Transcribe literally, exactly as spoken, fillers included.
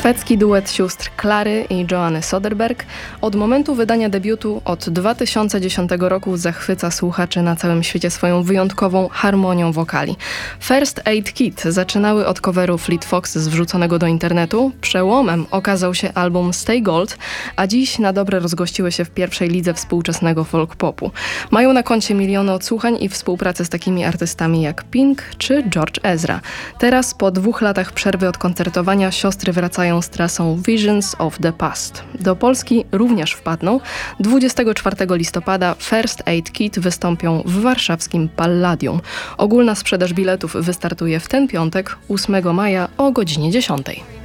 Szwedzki duet sióstr Klary i Joanny Soderberg od momentu wydania debiutu od dwa tysiące dziesiątego roku zachwyca słuchaczy na całym świecie swoją wyjątkową harmonią wokali. First Aid Kit zaczynały od coveru Fleet Fox z wrzuconego do internetu. Przełomem okazał się album Stay Gold, a dziś na dobre rozgościły się w pierwszej lidze współczesnego folk popu. Mają na koncie miliony odsłuchań i współpracę z takimi artystami jak Pink czy George Ezra. Teraz po dwóch latach przerwy od koncertowania siostry wracają z trasą Visions of the Past. Do Polski również wpadną. dwudziestego czwartego listopada First Aid Kit wystąpią w warszawskim Palladium. Ogólna sprzedaż biletów wystartuje w ten piątek, ósmego maja o godzinie dziesiątej.